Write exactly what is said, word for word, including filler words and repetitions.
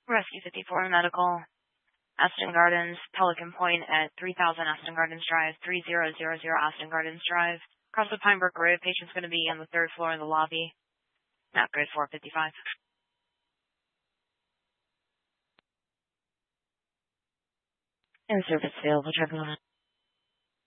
Rescue fifty-four Medical, Aston Gardens, Pelican Point at three thousand Aston Gardens Drive, three thousand Aston Gardens Drive. Across the Pine Brook Road, patient's going to be on the third floor in the lobby. Not good, four fifty-five. In service available, driver line.